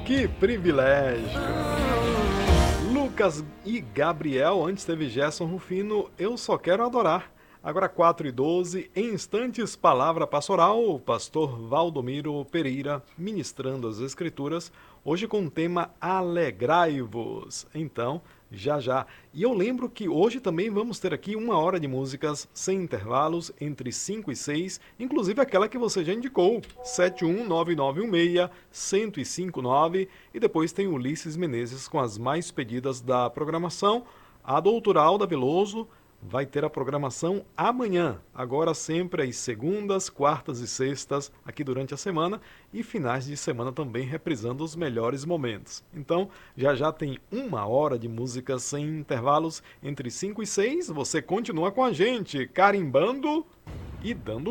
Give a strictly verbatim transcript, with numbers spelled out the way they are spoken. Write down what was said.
Que privilégio! Lucas e Gabriel, antes teve Gerson Rufino, Eu Só Quero Adorar. Agora quatro e doze, em instantes, Palavra Pastoral, o pastor Valdomiro Pereira ministrando as Escrituras, hoje com o tema Alegrai-vos. Então, já já. E eu lembro que hoje também vamos ter aqui uma hora de músicas sem intervalos, entre cinco e seis, inclusive aquela que você já indicou, sete um nove nove um seis, um zero cinco nove, e depois tem Ulisses Menezes com as mais pedidas da programação. A doutora Alda Veloso vai ter a programação amanhã, agora sempre às segundas, quartas e sextas, aqui durante a semana, e finais de semana também reprisando os melhores momentos. Então, já já tem uma hora de música sem intervalos entre cinco e seis, você continua com a gente, carimbando e dando